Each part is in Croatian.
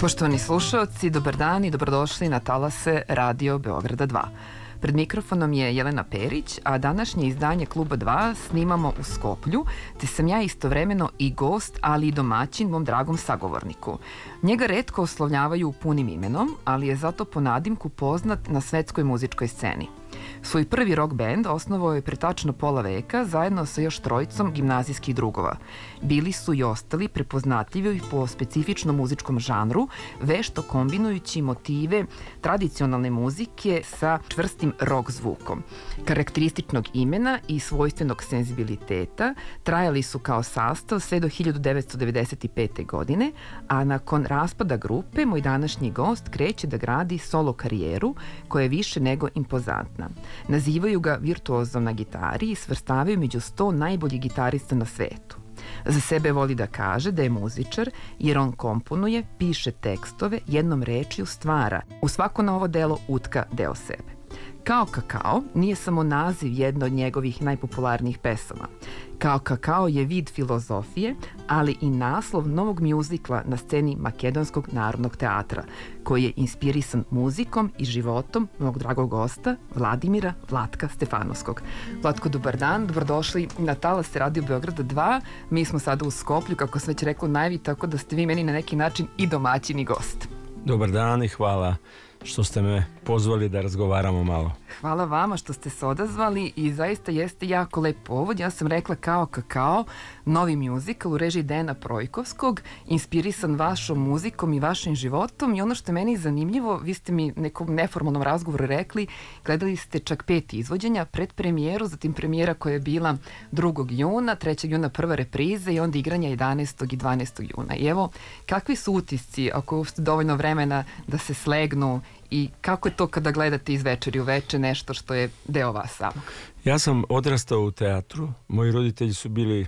Poštovani slušaoci, dobar dan i dobrodošli na talase Radio Beograda 2. Pred mikrofonom je Jelena Perić, a današnje izdanje Kluba 2 snimamo u Skoplju, te sam ja istovremeno i gost, ali i domaćin mom dragom sagovorniku. Njega retko oslovljavaju punim imenom, ali je zato po nadimku poznat na svetskoj muzičkoj sceni. Svoj prvi rock band osnovao je pre tačno pola veka zajedno sa još trojicom gimnazijskih drugova. Bili su i ostali prepoznatljivi po specifičnom muzičkom žanru, vešto kombinujući motive tradicionalne muzike sa čvrstim rock zvukom. Karakterističnog imena i svojstvenog senzibiliteta trajali su kao sastav sve do 1995. godine, a nakon raspada grupe moj današnji gost kreće da gradi solo karijeru koja je više nego impozantna. Nazivaju ga virtuozom na gitari i svrstavaju među 100 najboljih gitarista na svetu. Za sebe voli da kaže da je muzičar jer on komponuje, piše tekstove, jednom rečju stvara. U svako novo delo utka deo sebe. Kao kakao nije samo naziv jedne od njegovih najpopularnijih pesama. Kao kakao je vid filozofije, ali i naslov novog mjuzikla na sceni Makedonskog narodnog teatra, koji je inspirisan muzikom i životom mog dragog gosta Vladimira Vlatka Stefanovskog. Vlatko, dobar dan, dobrodošli na talase Radio Beograda 2. Mi smo sada u Skoplju, kako sam već rekao, najvi, tako da ste vi meni na neki način i domaćin i gost. Dobar dan i hvala što ste me pozvali da razgovaramo malo. Hvala vama što ste se odazvali i zaista jeste jako lep povod. Ja sam rekla Kao kakao, novi mjuzikal u režiji Dejana Projkovskog, inspirisan vašom muzikom i vašim životom, i ono što je meni zanimljivo, vi ste mi nekom neformalnom razgovoru rekli, gledali ste čak 5 izvođenja, pred premijeru, zatim premijera koja je bila 2. juna, 3. juna prva repriza i onda igranja 11. i 12. juna. I evo, kakvi su utisci, ako ste dovoljno vremena da se slegnu, i kako je to kada gledate iz večeri u veče nešto što je deo vas samog? Ja sam odrastao u teatru. Moji roditelji su bili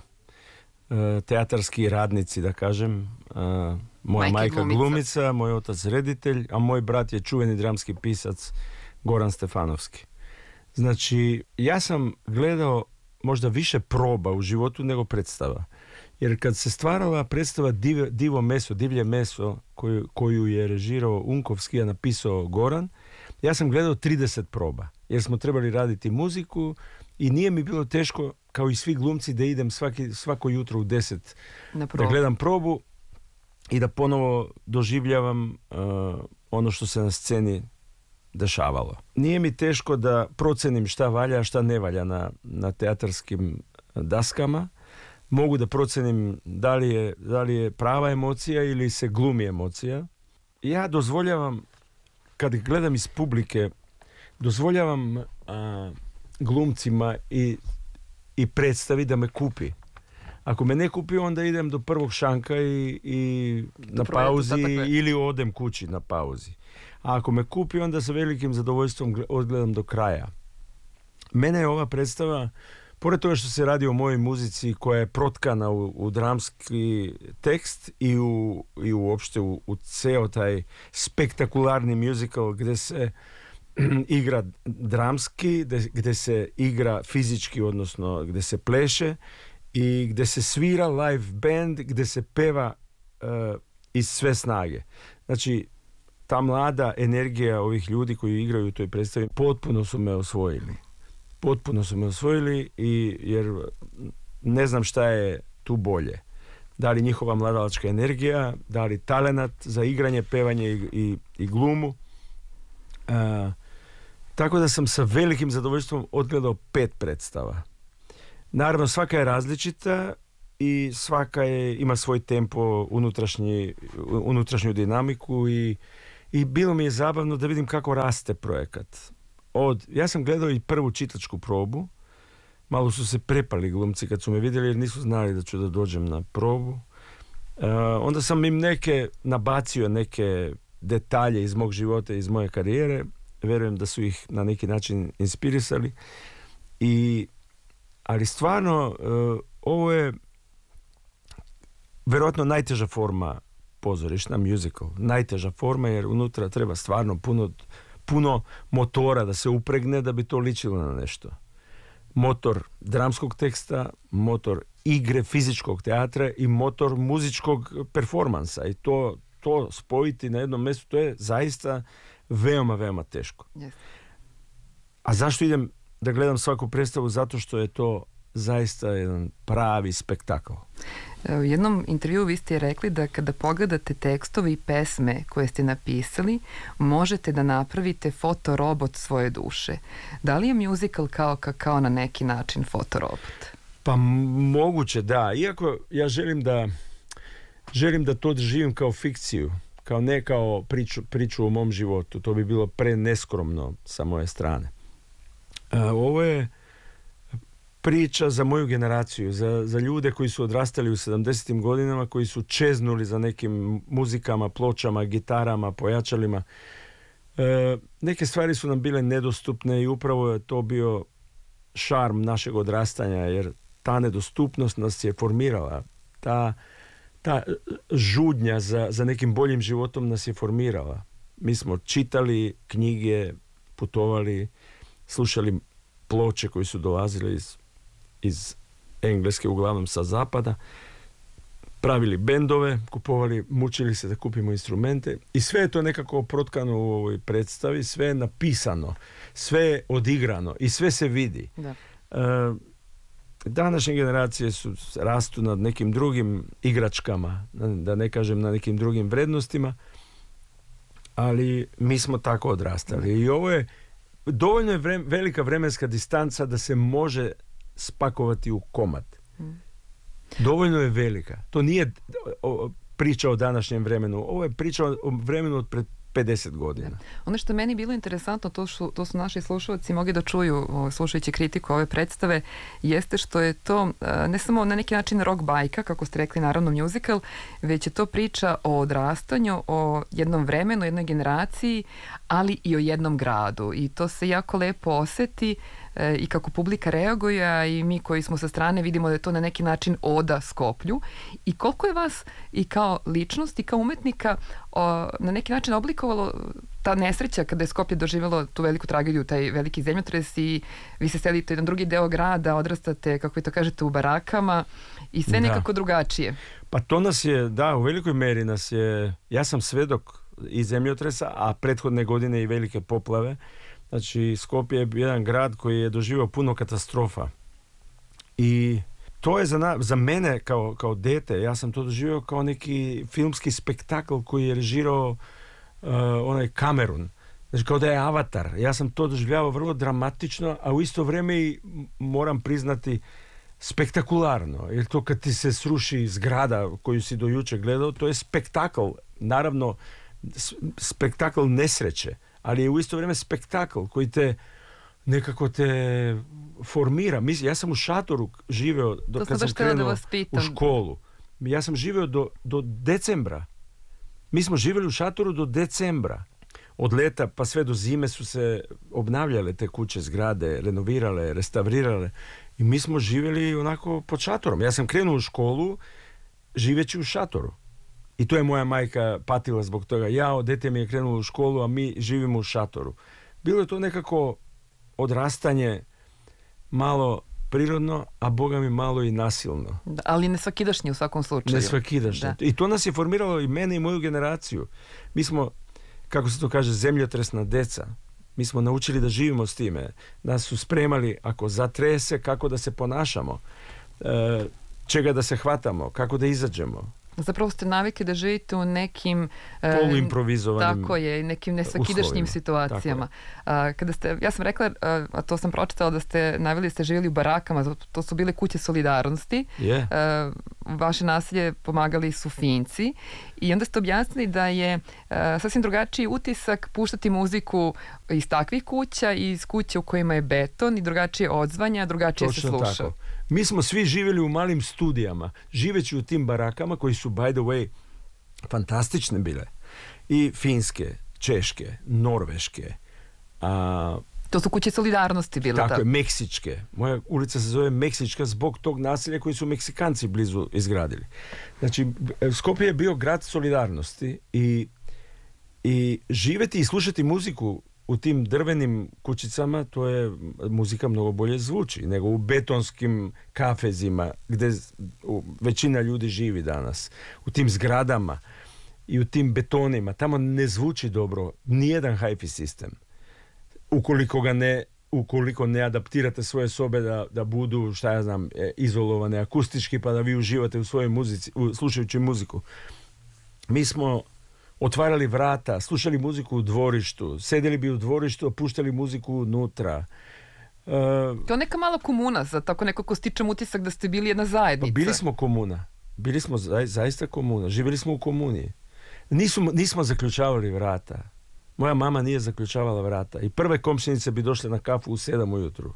teatarski radnici, da kažem. Moja majka glumica, moj otac reditelj, a moj brat je čuveni dramski pisac Goran Stefanovski. Znači, ja sam gledao možda više proba u životu nego predstava. Jer kad se stvarala predstava Divlje meso koju je režirao Unkovski, a napisao Goran, ja sam gledao 30 proba. Jer smo trebali raditi muziku i nije mi bilo teško, kao i svi glumci, da idem svako jutro u 10 da gledam probu i da ponovo doživljavam ono što se na sceni dešavalo. Nije mi teško da procenim šta valja, a šta ne valja na teatarskim daskama. Mogu da procenim da li je prava emocija ili se glumi emocija. Ja dozvoljavam, kad gledam iz publike, dozvoljavam glumcima i predstavi da me kupi. Ako me ne kupi, onda idem do prvog šanka i na pauzi ili odem kući na pauzi. A ako me kupi, onda sa velikim zadovoljstvom odgledam do kraja. Mene je ova predstava, pored toga što se radi o mojoj muzici koja je protkana u dramski tekst i uopšte u ceo taj spektakularni musical gde se igra dramski, gde se igra fizički, odnosno gde se pleše i gde se svira live band, gde se peva iz sve snage. Znači, ta mlada energija ovih ljudi koji igraju u toj predstavi potpuno su me osvojili. Jer ne znam šta je tu bolje. Da li njihova mladalačka energija, da li talenat za igranje, pevanje i glumu. Tako da sam sa velikim zadovoljstvom odgledao 5 predstava. Naravno, svaka je različita i svaka ima svoj tempo, unutrašnju dinamiku i bilo mi je zabavno da vidim kako raste projekat. Ja sam gledao i prvu čitačku probu. Malo su se prepali glumci kad su me vidjeli jer nisu znali da ću da dođem na probu. Onda sam im nabacio neke detalje iz mog života, iz moje karijere. Verujem da su ih na neki način inspirisali. Ali stvarno, ovo je verovatno najteža forma pozorišna, musical. Najteža forma jer unutra treba stvarno puno motora da se upregne da bi to ličilo na nešto. Motor dramskog teksta, motor igre fizičkog teatra i motor muzičkog performansa. I to to spojiti na jednom mjestu, to je zaista veoma, veoma teško. Yes. A zašto idem da gledam svaku predstavu? Zato što je to zaista jedan pravi spektakl. U jednom intervjuu vi ste rekli da kada pogledate tekstove i pesme koje ste napisali, možete da napravite fotorobot svoje duše. Da li je musical kao na neki način fotorobot? Pa moguće, da. Iako ja želim da to doživim kao fikciju, ne kao priču o mom životu. To bi bilo preneskromno sa moje strane. Ovo je priča za moju generaciju, za ljude koji su odrastali u 70. godinama, koji su čeznuli za nekim muzikama, pločama, gitarama, pojačalima. Neke stvari su nam bile nedostupne i upravo je to bio šarm našeg odrastanja, jer ta nedostupnost nas je formirala. Ta žudnja za nekim boljim životom nas je formirala. Mi smo čitali knjige, putovali, slušali ploče koji su dolazili iz Engleske, uglavnom sa zapada, pravili bendove, mučili se da kupimo instrumente i sve je to nekako protkano u ovoj predstavi, sve je napisano, sve je odigrano i sve se vidi. Da. Današnje generacije rastu nad nekim drugim igračkama, da ne kažem na nekim drugim vrednostima, ali mi smo tako odrastali. I ovo je dovoljno je velika vremenska distanca da se može spakovati u komad. Dovoljno je velika. To nije priča o današnjem vremenu. Ovo je priča o vremenu od pred 50 godina. Da. Ono što meni bilo interesantno, to su naši slušalci mogli da čuju slušajući kritiku ove predstave, jeste što je to ne samo na neki način rock bajka, kako ste rekli, naravno musical, već je to priča o odrastanju, o jednom vremenu, jednoj generaciji, ali i o jednom gradu. I to se jako lepo oseti i kako publika reaguje, a i mi koji smo sa strane vidimo da je to na neki način oda Skoplju. I koliko je vas i kao ličnost i kao umetnika na neki način oblikovalo ta nesreća kada je Skoplje doživjelo tu veliku tragediju, taj veliki zemljotres i vi se selite u jedan drugi deo grada, odrastate, kako vi to kažete, u barakama i sve nekako drugačije. Pa to nas je, u velikoj meri nas je, ja sam svedok i zemljotresa, a prethodne godine i velike poplave. Znači, Skopje je jedan grad koji je doživio puno katastrofa. I to je za mene kao dete, ja sam to doživio kao neki filmski spektakl koji je režirao onaj Cameron. Znači, kao da je Avatar. Ja sam to doživljavao vrlo dramatično, a u isto vrijeme i moram priznati spektakularno. Jer to kad ti se sruši zgrada koju si do juče gledao, to je spektakl. Naravno, spektakl nesreće, ali je u isto vrijeme spektakl koji nekako te formira. Ja sam u šatoru živeo kad sam krenuo u školu. Ja sam živeo do decembra. Mi smo živjeli u šatoru do decembra. Od leta pa sve do zime su se obnavljale te kuće, zgrade, renovirale, restaurirale i mi smo živjeli onako pod šatorom. Ja sam krenuo u školu živeći u šatoru. I to je moja majka patila zbog toga. Dete mi je krenulo u školu, a mi živimo u šatoru. Bilo je to nekako odrastanje malo prirodno, a Boga mi malo i nasilno. Da, ali nesvakidašnje u svakom slučaju. Nesvakidašnje. I to nas je formiralo i mene i moju generaciju. Mi smo, kako se to kaže, zemljotresna deca. Mi smo naučili da živimo s time. Nas su spremali, ako zatrese, kako da se ponašamo, čega da se hvatamo, kako da izađemo. Zapravo ste navike da živite u nekim poluimprovizovanim tako je, nekim nesvakidašnjim situacijama. Ja sam rekla, a to sam pročitala da ste naveli, ste živjeli u barakama, to su bile kuće solidarnosti. Vaše naselje pomagali su Finci i onda ste objasnili da je sasvim drugačiji utisak puštati muziku iz takvih kuća i iz kuća u kojima je beton i drugačije odzvanja, drugačije se sluša. Tako. Mi smo svi živjeli u malim studijama, živeći u tim barakama koji su, by the way, fantastične bile. I finske, češke, norveške. To su kuće solidarnosti bile. Tako je, meksičke. Moja ulica se zove Meksička zbog tog naselja koji su Meksikanci blizu izgradili. Znači, Skopje je bio grad solidarnosti i živjeti i slušati muziku u tim drvenim kućicama, to je muzika mnogo bolje zvuči nego u betonskim kafezima gdje većina ljudi živi danas. U tim zgradama. i u tim betonima. Tamo ne zvuči dobro nijedan hi-fi sistem. Ukoliko ne adaptirate svoje sobe da budu, šta ja znam, izolovane akustički, pa da vi uživate u svojoj muzici, slušajući muziku. Mi smo otvarali vrata, slušali muziku u dvorištu, sedeli bi u dvorištu, puštali muziku unutra. To neka mala komuna, za tako nekako stičem utisak da ste bili jedna zajednica. Pa bili smo komuna. Bili smo zaista komuna. Živjeli smo u komuni. Nismo zaključavali vrata. Moja mama nije zaključavala vrata. I prve komšinice bi došle na kafu u 7 ujutru.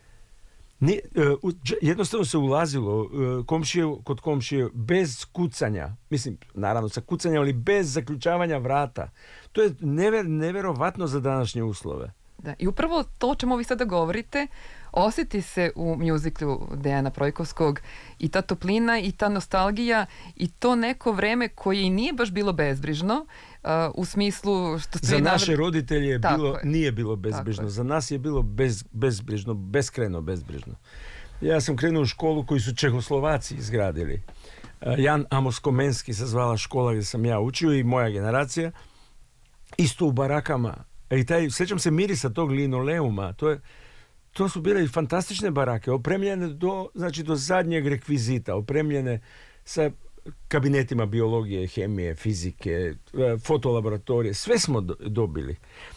Jednostavno se ulazilo kod komšije bez kucanja. Mislim, naravno sa kucanjem, ali bez zaključavanja vrata. To je neverovatno za današnje uslove. Da, i upravo to o čemu vi sada govorite osjeti se u mjuziklu Dejana Projkovskog i ta toplina i ta nostalgija i to neko vreme koje i nije baš bilo bezbrižno u smislu što ste... Za naše roditelje nije bilo bezbrižno. Za nas je bilo bezbrižno, beskrajno bezbrižno. Ja sam krenuo u školu koju su Čehoslovaci izgradili. Jan Amos Komenski se zvala škola gdje sam ja učio i moja generacija. Isto u barakama. Sjećam se mirisa tog linoleuma. To su bile fantastične barake, opremljene do zadnjeg rekvizita, opremljene sa kabinetima biologije, hemije, fizike, fotolaboratorije. Sve smo dobili.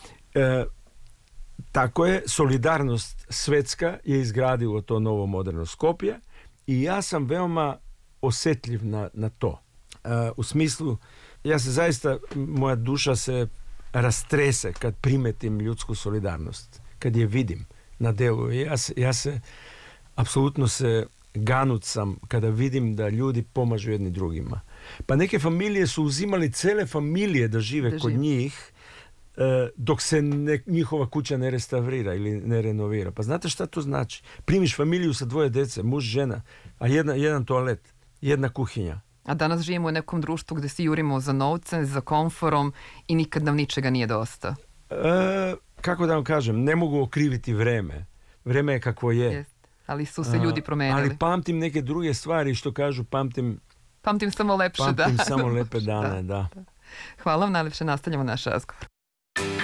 Tako je, solidarnost svetska je izgradilo to novo moderno Skopje i ja sam veoma osjetljiv na to. U smislu, ja se zaista, moja duša se rastrese kad primetim ljudsku solidarnost, kad je vidim na delu. Ja se apsolutno se ganut sam kada vidim da ljudi pomažu jedni drugima. Pa neke familije su uzimali cele familije da žive kod njih dok se njihova kuća ne restaurira ili ne renovira. Pa znate šta to znači? Primiš familiju sa 2 djece, muž, žena, a jedan toalet, jedna kuhinja. A danas živimo u nekom društvu gdje se jurimo za novcem, za komforom i nikad nam ničega nije dosta. Kako da vam kažem, ne mogu okriviti vreme. Vreme je kakvo je. Jest. Ali su se ljudi promenili. Ali pamtim neke druge stvari, što kažu, pamtim samo lepše dane. Pamtim samo lepe dane, da. Hvala vam, najlepše, nastavljamo naš razgovor.